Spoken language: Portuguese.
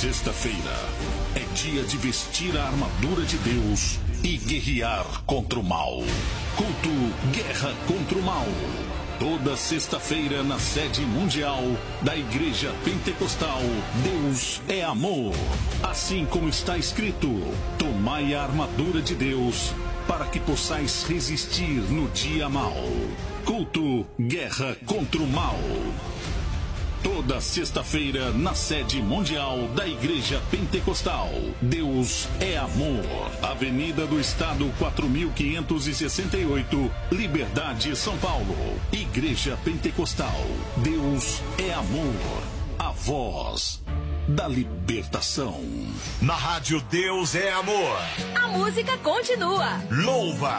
Sexta-feira é dia de vestir a armadura de Deus e guerrear contra o mal. Culto Guerra contra o Mal. Toda sexta-feira na sede mundial da Igreja Pentecostal Deus é Amor. Assim como está escrito: tomai a armadura de Deus para que possais resistir no dia mau. Culto Guerra contra o Mal. Toda sexta-feira na sede mundial da Igreja Pentecostal Deus é Amor. Avenida do Estado 4568, Liberdade, São Paulo. Igreja Pentecostal Deus é Amor. A voz da libertação. Na rádio Deus é Amor. A música continua. Louva,